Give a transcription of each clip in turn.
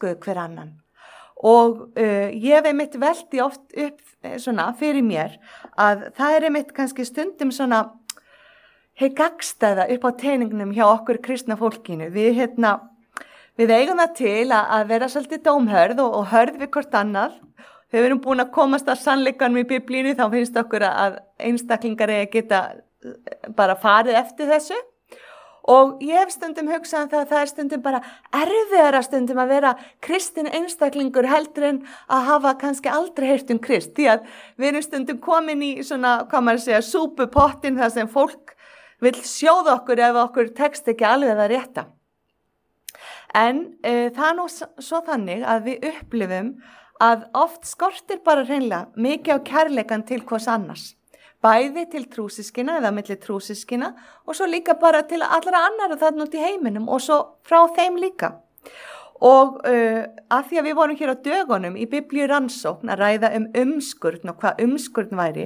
elskuðu hver annan. Og ég hef einmitt velti oft upp svona fyrir mér að það einmitt kannski stundum svona gagnstæða upp á teiningnum hjá okkur kristna fólkinu. Við eigum það til að vera svolítið dómhörð og hörð við hvort annað. Þegar við erum búin að komast að sannleikanum í Biblíunni þá finnst okkur að einstaklingar eiga geta bara farið eftir þessu. Og ég hef stundum hugsað það er stundum bara erfiðara stundum að vera kristin einstaklingur heldur en að hafa kannski aldrei heyrt Krist. Því að við erum stundum komin í svona, hvað maður segja, súpupottin þar sem fólk vill sjóða okkur ef okkur tekst ekki alveg það rétta. En það nú svo þannig að við upplifum að oft skortir bara hreinlega mikið á kærleikan til hvers annars. Bæði til trúsískina eða milli trúsískina og svo líka bara til allra annara þarna út í heiminum og svo frá þeim líka. Og að því að við vorum hér á dögunum í Biblíu rannsókn að ræða umskurn og hvað umskurn væri,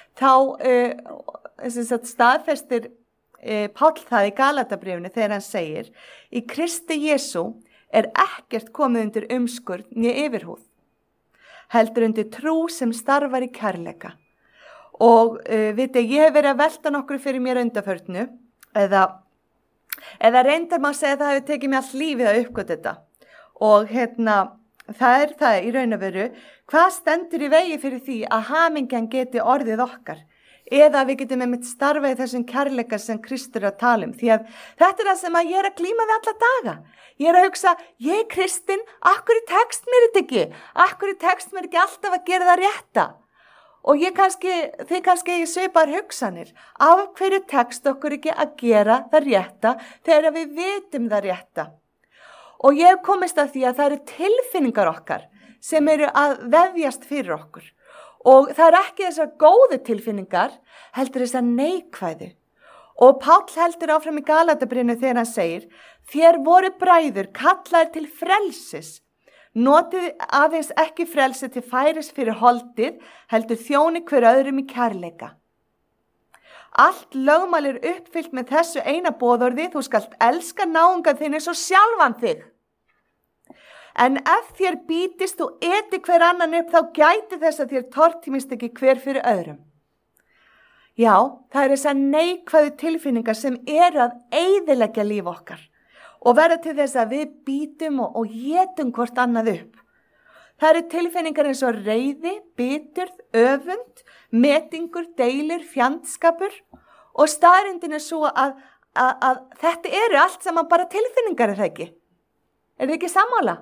þá staðfestir Páll það í Galatabréfinu þegar hann segir: í Kristi Jesú er ekkert komið undir umskurn né yfirhúð, heldur undir trú sem starfar í kærleika. Og ég hef verið að velta nokkru fyrir mér undanförnu eða reyndar maður segja að það hefur tekið mér allt lífið að uppgöta þetta. Og það er það í raun og veru, hvað stendur í vegi fyrir því að hamingjan geti orðið okkar? Eða við getum einmitt starfað í þessum kærleika sem Kristur að tala um. Því að þetta er það sem ég er að glíma við alla daga. Ég er að hugsa, ég er kristin, akkur tekst mér þetta ekki? Akkur tekst mér ekki alltaf að gera það rétta? Og þið kannski svipar hugsanir, af hverju tekst okkur ekki að gera það rétta þegar við vitum það rétta? Og ég hef komist að því að það eru tilfinningar okkar sem eru að vefjast fyrir okkur. Og það er ekki þessar góðu tilfinningar, heldur þessar neikvæðu. Og Páll heldur áfram í Galatabréfinu þegar hann segir: þér voru bræður kallaðir til frelsis. Notið aðeins ekki frelsi til færis fyrir holdið, heldur þjóni hver öðrum í kærleika. Allt lögmál er uppfyllt með þessu eina boðorði: þú skalt elska náunga þinn eins og sjálfan þig. En ef þér bítist og eti hver annan upp, þá gæti þess að þér tortímist ekki hver fyrir öðrum. Já, það er þessar neikvæðu tilfinningar sem eru að eyðileggja líf okkar og verða til þess að við bítum og étum hvort annað upp. Það eru tilfinningar eins og reiði, biturð, öfund, metingur, deilur, fjandskapur og staðreyndin er svo að þetta eru allt saman bara tilfinningar, er það ekki? Er það ekki sammála?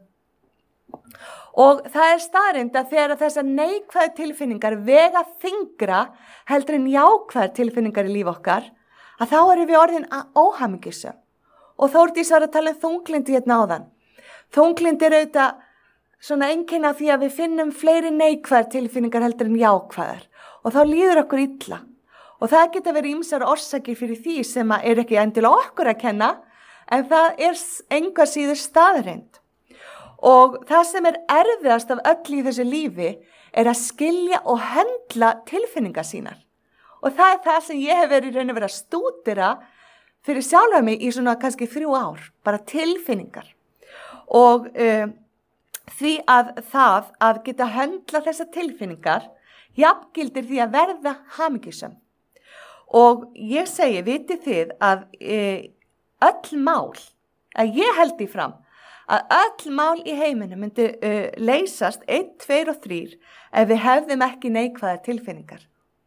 Og það er staðreynd að þegar þessar neikvæðu tilfinningar vega þyngra heldur en jákvæðar tilfinningar í líf okkar, að þá erum við orðin óhamingjusöm. Og Þórdís var að tala um þunglyndi hérna áðan. Þunglyndi er auðvitað svona einkenni af því að við finnum fleiri neikvæðar tilfinningar heldur en jákvæðar. Og þá líður okkur illa. Og það geta verið ýmsar orsakir fyrir því sem er ekki endilega okkur að kenna, en það er engu að síður staðreynd. Og það sem er erfiðast af öll í þessu lífi er að skilja og höndla tilfinningar sínar. Og það er það sem ég hef verið í raun og verið að stúdera fyrir sjálfa mig í svona kannski 3 ár, bara tilfinningar. Og því að geta höndla þessar tilfinningar jafngildir því að verða hamingjusöm. Og ég segi, vitið þið að öll mál, að ég held því fram, að öll mál í heiminum myndi leysast 1, 2 og 3 ef við hefðum ekki neikvæðar tilfinningar.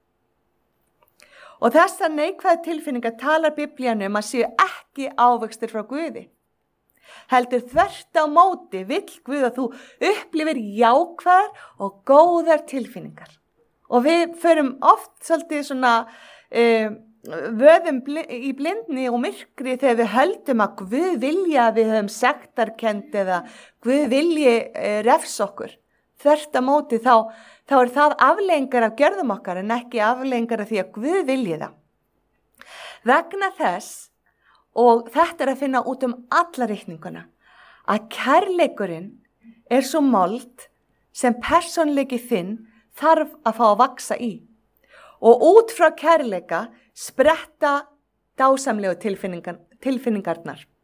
Og þessar neikvæðar tilfinningar talar Biblían um að séu ekki ávextir frá Guði. Heldur þvert á móti vill Guð að þú upplifir jákvæðar og góðar tilfinningar. Og við förum oft svolítið svona vöðum í blindni og myrkri þegar við höldum að Guð vilja að við höfum sektarkennd eða Guð vilji refs okkur. Þvert á móti þá er það afleiðingar af gjörðum okkar en ekki afleiðingar af því að Guð vilji það. Vegna þess, og þetta er að finna út alla reikninguna, að kærleikurinn er svo mold sem persónleiki þinn þarf að fá að vaksa í. Og út frá kærleika spretta dásamlegu tilfinningarnar.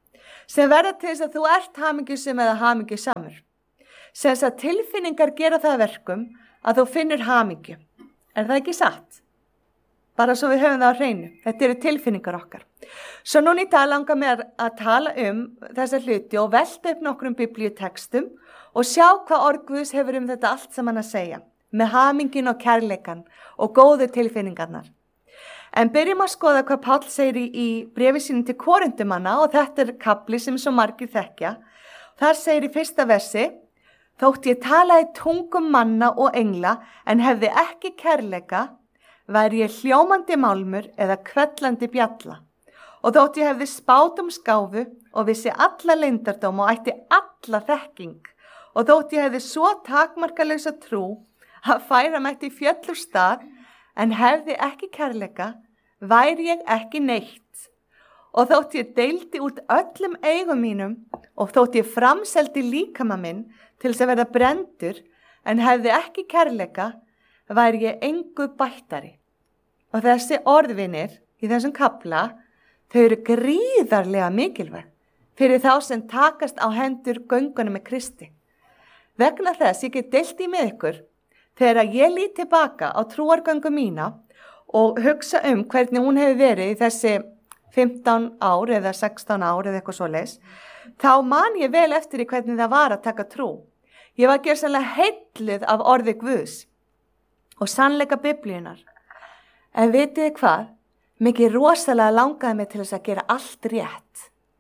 sem verða til þess að þú ert hamingjusum eða hamingjusamur. Sem þess að tilfinningar gera það að verkum að þú finnur hamingju. Er það ekki satt? Bara svo við höfum það á hreinu. Þetta eru tilfinningar okkar. Svo núna í dag langar mér að tala þessa hluti og velta upp nokkrum biblíutextum og sjá hvað orð Guðs hefur þetta allt saman að segja. Með hamingin og kærleikan og góðu tilfinningarnar. En byrjum að skoða hvað Páll segir í bréfi sínu til Korintumanna og þetta er kafli sem svo margir þekkja. Þar segir í fyrsta versi: þótt ég talaði tungum manna og engla en hefði ekki kærleika, væri ég hljómandi málmur eða kvellandi bjalla. Og þótt ég hefði spáð skáfu og vissi alla leyndardóm og ætti alla þekking. Og þótt ég hefði svo takmarkalausa trú að færa mætti fjöll úr stað en hefði ekki kærleika, væri ég ekki neitt. Og þótt ég deildi út öllum eigum mínum og þótt ég framseldi líkama minn til þess að verða brenndur en hefði ekki kærleika, væri ég engu bættari. Og þessi orðvinir í þessum kafla, þau eru gríðarlega mikilvæg fyrir þá sem takast á hendur göngunum með Kristi. Vegna þess ég get deilt í með ykkur þegar ég lít tilbaka á trúargöngu mína og hugsa hvernig hún hefur verið í þessi 15 ár eða 16 ár eða eitthvað svoleiðis, þá man ég vel eftir í hvernig það var að taka trú. Ég var gjörsamlega heilluð af orði Guðs og sannleika Biblíunnar. En vitið þið hvað? Mikið rosalega langaði mig til þess að gera allt rétt.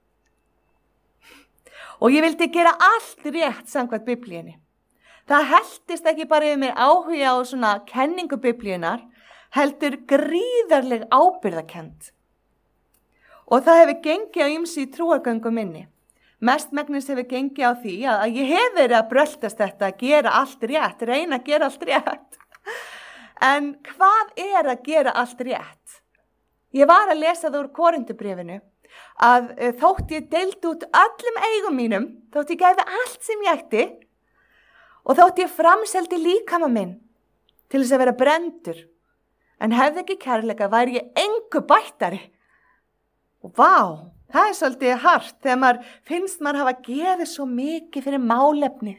Og ég vildi gera allt rétt samkvæmt Biblíunni. Það helltist ekki bara yfir mér áhuga á svona kenningu Biblíunnar, heldur gríðarleg ábyrgðarkennd. Og það hefur gengið á ýmsu í trúargöngu minni. Mestmegnis hefur gengið á því að ég hef verið að bröltast þetta, að gera allt rétt, reyna að gera allt rétt. En hvað er að gera allt rétt? Ég var að lesa það úr Korintubréfinu að þótt ég deildi út öllum eigum mínum, þótt ég gæfi allt sem ég ætti og þótt ég framseldi líkama minn til þess að vera brenndur, en hefði ekki kærleika, væri ég engu bættari. Og vá, það er svolítið hart þegar maður finnst maður hafa gefið svo mikið fyrir málefni.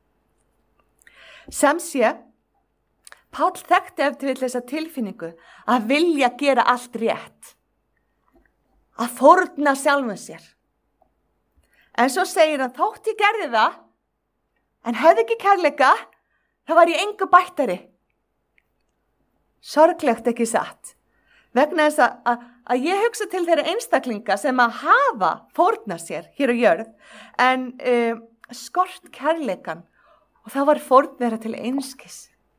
Sem sé, Páll þekkti eftir þessa tilfinningu að vilja gera allt rétt. Að fórna sjálfum sér. En svo segir hann, þótt ég gerði það, en hefði ekki kærleika, það var ég engu bættari. Sorglegt ekki satt. Vegna þess að ég hugsa til þeirra einstaklinga sem að hafa fórnað sér hér á jörð, en skort kærleikan og það var fórn þeirra til einskis.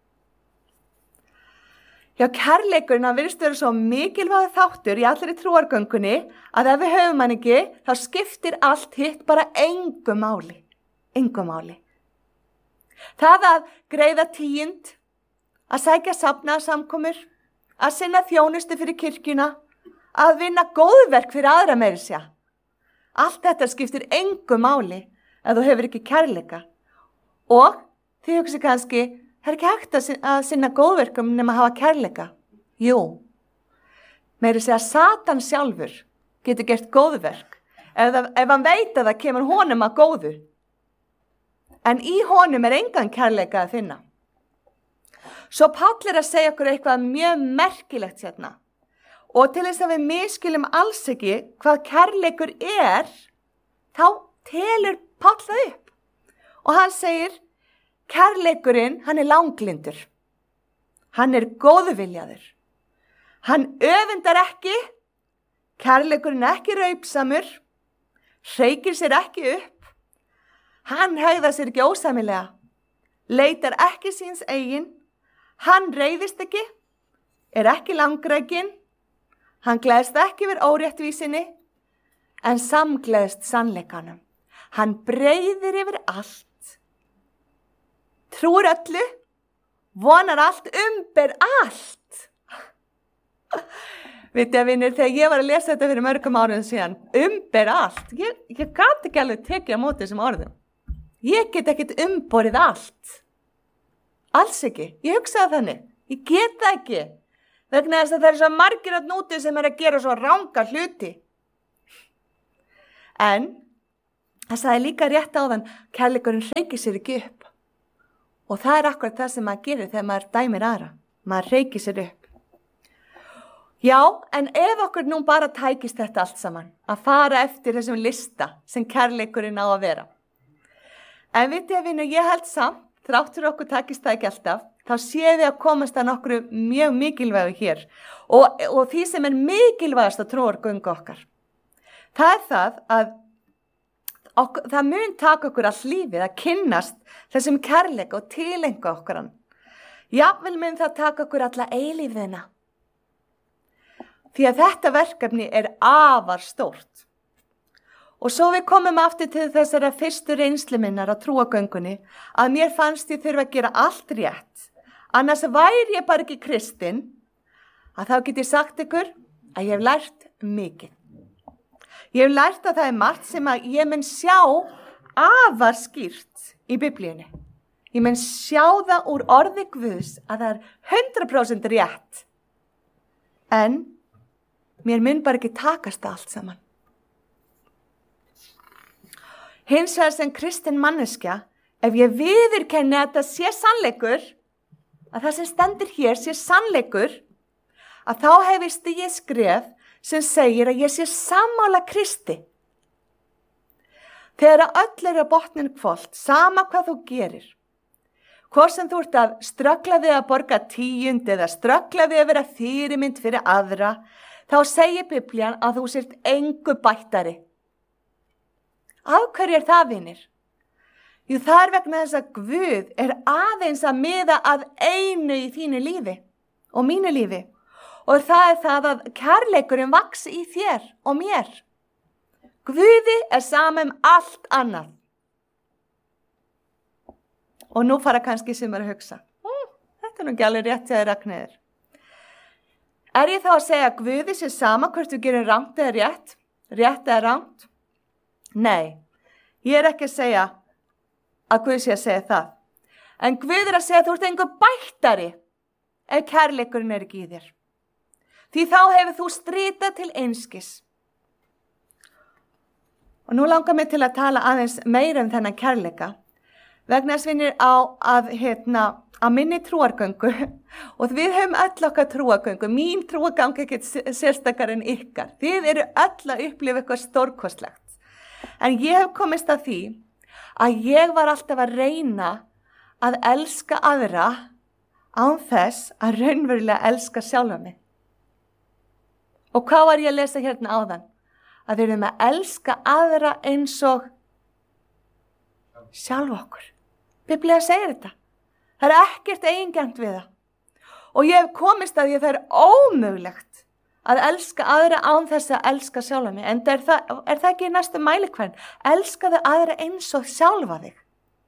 Já, kærleikurinn hann virðist vera svo mikilvægur þáttur í allri trúargöngunni að ef við höfum hann ekki, þá skiptir allt hitt bara engu máli. Engu máli. Það að greiða tíund, að sækja safnaðarsamkomur, að sinna þjónustu fyrir kirkjuna, að vinna góðverk fyrir aðra meira segja. Allt þetta skiptir engu máli ef þú hefur ekki kærleika. Og þið hugsa kannski, það er ekki hægt að sinna góðverkum nema að hafa kærleika. Jú, meira segja Satan sjálfur getur gert góðverk ef hann veit að það kemur honum að góðu. En í honum er engan kærleika að finna. Svo Páll er að segja okkur eitthvað mjög merkilegt hérna. Og til þess að við misskiljum alls ekki hvað kærleikur er, þá telur Páll það upp. Og hann segir, kærleikurinn, hann er langlyndur. Hann er góðviljaður. Hann öfundar ekki. Kærleikurinn er ekki raupsamur. Hreykir sér ekki upp. Hann hegðar sér ekki ósæmilega. Leitar ekki síns eigin. Hann reiðist ekki. Er ekki langrækinn. Hann gleðst ekki yfir óréttvísinni. En samgleðst sannleikanum. Hann breiðir yfir allt. Trúir öllu, vonar allt, ber allt. Vitið að vinir, þegar ég var að lesa þetta fyrir mörgum árum síðan, ber allt. Ég gat ekki alveg tekið á móti þessum orðum. Ég get ekkert borið allt. Alls ekki. Ég hugsaði þannig. Ég get það ekki. Vegna þess að það er svo margir að núti sem að gera svo ranga hluti. En Það sagði líka rétt áðan, kærleikurinn hreykir sér ekki upp. Og það er akkurat það sem maður gerir þegar maður dæmir aðra. Maður hreykir sér upp. Já, en ef okkur nú bara tækist þetta allt saman, að fara eftir þessum lista sem kærleikurinn á að vera. En vitið að vinur, ég held samt, þrátt fyrir okkur takist það ekki alltaf, þá séum við að komast að nokkru mjög mikilvægu hér og því sem er mikilvægast að trúargöngu okkar. Það er það að það mun taka okkur allt lífið að kynnast þessum kærleika og tilenga okkur hann. Jafnvel mun það taka okkur alla eilífðina. Því að þetta verkefni er afar stórt. Og svo við komum aftur til þessara fyrstu reynslu minnar á trúargöngunni að mér fannst ég þurfa að gera allt rétt. Annars væri ég bara ekki kristin, að þá get ég sagt ykkur að ég hef lært mikið. Ég hef lært að það er margt sem að ég mun sjá afar skýrt í Biblíunni. Ég mun sjá það úr orði Guðs að það er 100% rétt. En mér mun bara ekki takast allt saman. Hins vegar sem kristin manneskja, ef ég viðurkenni að það sé sannleikur, að það sem stendur hér sé sannleikur, að þá hef ég stigið skref sem segir að ég sé sammála Kristi. Þegar öll er að botnin hvolft, sama hvað þú gerir, hvort sem þú ert að ströggla við að borga 10 eða ströggla við að vera fyrirmynd fyrir aðra, þá segir Biblían að þú sért engu bættari. Af hverju er það, vinir? Jú, það er vegna þess að Guð er aðeins að miða að einu í þínu lífi og mínu lífi. Og það er það að kærleikurinn vaxi í þér og mér. Guði er sama allt annað. Og nú fara kannski sumar að hugsa, þetta er nú ekki alveg rétt hjá þér, Ragnheiður. Er ég þá að segja að Guði sé sama hvort þú gerir rangt eða rétt eða rangt? Nei, ég er ekki að segja að Guð sé að segja það. En Guð er að segja að þú ert engu bættari ef kærleikurinn er ekki í þér. Því þá hefur þú stritað til einskis. Og nú langar mig til að tala aðeins meira þennan kærleika. Vegna þess vinir á minni trúargöngu og við höfum öll okkar trúargöngu. Mín trúargang er ekki sérstakar en ykkar. Þið eru öll að upplifa eitthvað stórkostlegt. En ég hef komist að því að ég var alltaf að reyna að elska aðra án þess að raunverulega elska sjálfa mig. Og hvað var ég að lesa hérna áðan? Að við erum að elska aðra eins og sjálf okkur. Biblía segir þetta. Það er ekkert eigingjarnt við það. Og ég hef komist að því að það er ómögulegt að elska aðra án þess að elska sjálfa mig. En er það ekki í næstu mælikvarðin? Elskaðu aðra eins og sjálfa þig.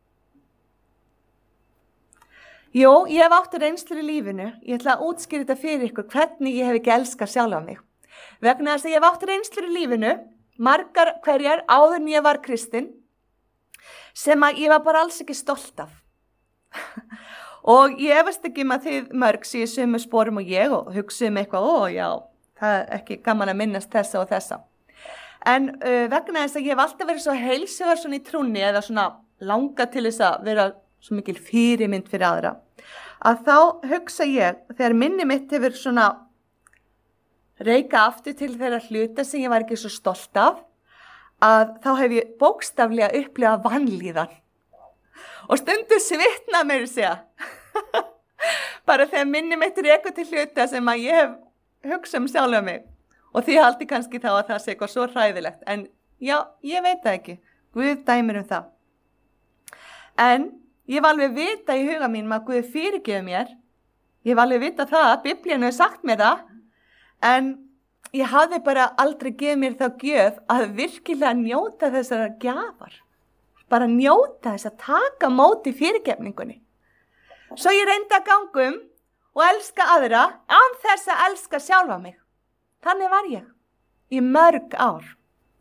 Jú, ég hef áttu reynslur í lífinu. Ég ætla að útskýra þetta fyrir ykkur hvernig ég hef ekki elskað sjálfa mig. Vegna þess að ég hef átt reynslur í lífinu, margar hverjar áður en ég var kristin, sem að ég var bara alls ekki stolt af. Og ég efast ekki að þið mörg séu sömu sporum og ég og hugsa eitthvað, já, það er ekki gaman að minnast þessa og þessa. En vegna þess að ég hef alltaf verið svo heilsugar svona í trúnni eða svona langa til þess að vera svo mikil fyrirmynd fyrir aðra, að þá hugsa ég, þegar minni mitt hefur svona reika aftur til þeirra hluta sem ég var ekki svo stolt af, að þá hef ég bókstaflega upplifað vanlíðan. Og stundu svitna mér að segja. Bara þegar minni mitt reika til hluta sem að ég hef hugsað sjálfa mig. Og því haldi kannski þá að það sé eitthvað svo hræðilegt. En já, ég veit það ekki. Guð dæmir það. En ég hef alveg vita í huga mínum að Guð fyrirgefur mér. Ég hef alveg vita það, Biblían hefur sagt mér það. En ég hafði bara aldrei gefið mér þá gjöf að virkilega njóta þessara gjafar. Bara njóta þess að taka móti fyrirgefningunni. Svo ég reyndi að ganga og elska aðra án þess að elska sjálfa mig. Þannig var ég í mörg ár.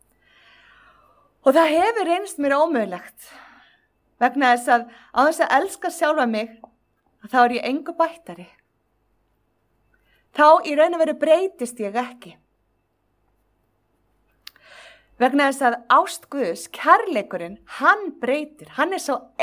Og það hefur reynst mér ómögulegt. Vegna þess að á þess að elska sjálfa mig, þá er ég engu bættari. Þá í raun og veru breytist ég ekki. Vegna þess að ást Guðs, kærleikurinn, hann breytir, hann er sá